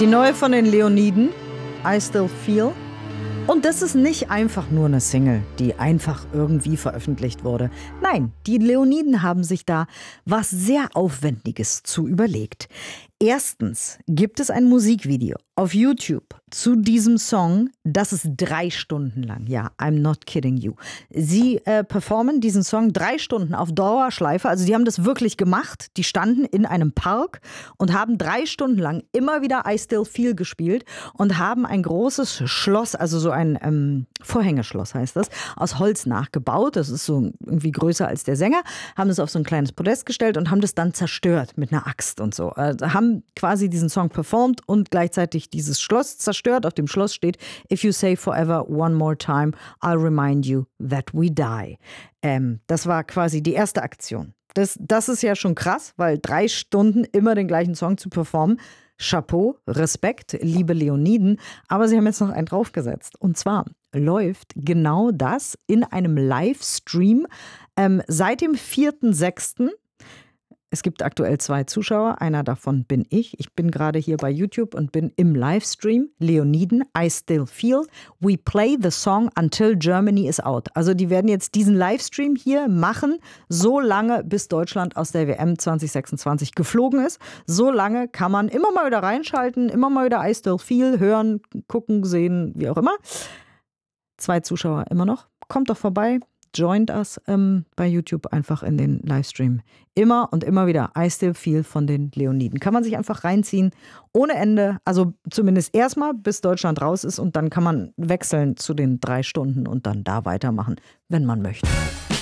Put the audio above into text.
Die neue von den Leoniden, I Still Feel. Und das ist nicht einfach nur eine Single, die einfach irgendwie veröffentlicht wurde. Nein, die Leoniden haben sich da was sehr Aufwendiges zu überlegt. Erstens gibt es ein Musikvideo auf YouTube zu diesem Song, das ist 3 Stunden lang. Ja, I'm not kidding you. Sie performen diesen Song 3 Stunden auf Dauerschleife. Also die haben das wirklich gemacht. Die standen in einem Park und haben 3 Stunden lang immer wieder I Still Feel gespielt und haben ein großes Schloss, also so ein Vorhängeschloss heißt das, aus Holz nachgebaut. Das ist so irgendwie größer als der Sänger. Haben das auf so ein kleines Podest gestellt und haben das dann zerstört mit einer Axt und so. Haben quasi diesen Song performt und gleichzeitig dieses Schloss zerstört. Auf dem Schloss steht: If you say forever one more time, I'll remind you that we die. Das war quasi die erste Aktion. Das ist ja schon krass, weil 3 Stunden immer den gleichen Song zu performen. Chapeau, Respekt, liebe Leoniden. Aber sie haben jetzt noch einen draufgesetzt. Und zwar läuft genau das in einem Livestream seit dem 4.6. Es gibt aktuell 2 Zuschauer, einer davon bin ich. Ich bin gerade hier bei YouTube und bin im Livestream. Leoniden, I Still Feel. We play the song until Germany is out. Also die werden jetzt diesen Livestream hier machen, so lange bis Deutschland aus der WM 2026 geflogen ist. So lange kann man immer mal wieder reinschalten, immer mal wieder I Still Feel hören, gucken, sehen, wie auch immer. 2 Zuschauer immer noch. Kommt doch vorbei. Joint us bei YouTube einfach in den Livestream. Immer und immer wieder I Still Feel von den Leoniden. Kann man sich einfach reinziehen, ohne Ende. Also zumindest erstmal, bis Deutschland raus ist. Und dann kann man wechseln zu den 3 Stunden und dann da weitermachen, wenn man möchte.